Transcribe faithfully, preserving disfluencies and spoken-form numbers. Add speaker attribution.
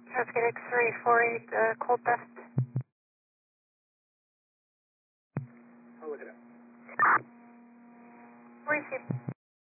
Speaker 1: Traffic X-ray four eight, uh, cold test.
Speaker 2: I'll look it up.
Speaker 1: Receive.